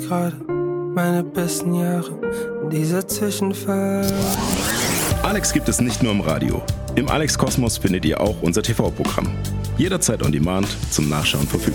gerade meine besten Jahre in dieser Zwischenphase. Alex gibt es nicht nur im Radio. Im Alex Kosmos findet ihr auch unser TV-Programm. Jederzeit on demand, zum Nachschauen verfügbar.